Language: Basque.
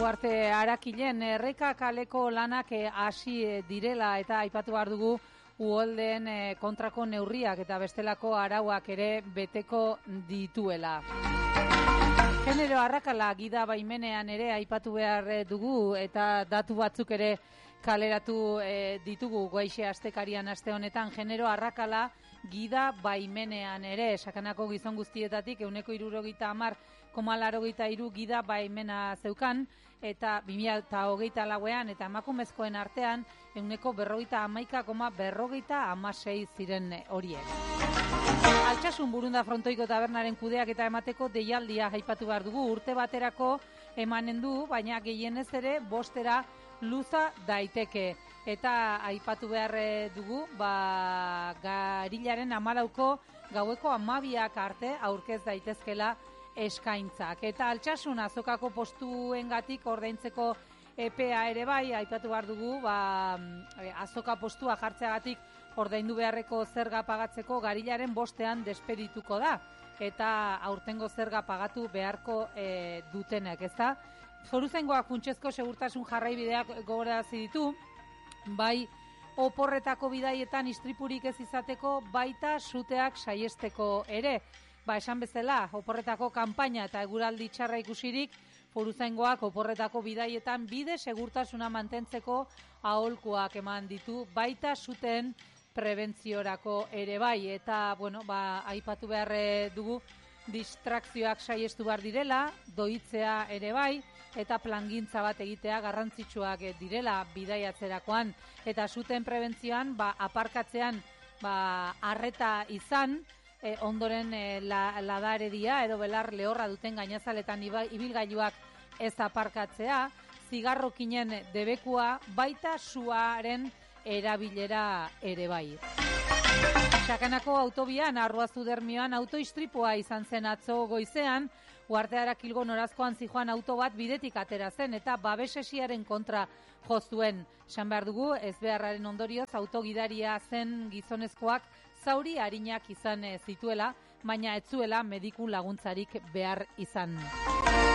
Arte Arakilen erreka kaleko lanak hasi direla eta aipatu behar dugu uholdeen kontrako neurriak eta bestelako arauak ere beteko dituela. Genero arrakala gida baimenean ere aipatu behar dugu eta datu batzuk ere kaleratu ditugu goixe astekarian aste honetan. Genero arrakala gida baimenean ere sakanako gizon guztietatik 70,83 gida baimena zeukan eta 2024ean eta emakumezkoen artean 51,56 ziren horiek. Altsasun Burunda Frontoiko tabernaren kudeak eta emateko deialdia aipatu behar dugu. Urte baterako emanen du, baina gehienez ere 5 luza daiteke. Eta aipatu behar dugu, garilaren 14 gaueko 12 arte aurkez daitezkela eskaintzak. Eta Altsasun azokako postuengatik ordaintzeko epea ere bai, aipatu behar dugu, azoka postua jartzeagatik ordaindu beharreko zerga pagatzeko garilaren 5ean despedituko da. Eta aurtengo zerga pagatu beharko dutenek, ezta? Foruzaingoak funtsezko segurtasun jarraibideak gogorarazi ditu, bai oporretako bidaietan istripurik ez izateko, baita suteak saiesteko ere. Esan bezala, oporretako kanpaina eta eguraldi txarra ikusirik, Foruzaingoak oporretako bidaietan bide segurtasuna mantentzeko aholkuak eman ditu, baita suteen prebentziorako ere bai. Eta, aipatu behar dugu, distrakzioak saiestu behar direla, doitzea ere bai, eta plangintza bat egitea garrantzitsuak direla bidaiatzerakoan. Eta suteen prebentzioan, aparkatzean arreta izan, ondoren ladaredia edo belar lehorra duten gainazaletan ibilgailuak ez aparkatzea, zigarrokinen debekua, baita suaren erabilera ere bai. Sakanako autobian, Arruazu-Dermioan autoistripua izan zen atzo goizean, Uarte Arakilgo norazkoan zijoan auto bat bidetik atera zen eta babesesiaren kontra jo zuen. Esan behar dugu, ezbeharraren ondorioz autogidaria zen gizonezkoak zauri arinak izan zituela, baina ez zuela mediku laguntzarik behar izan.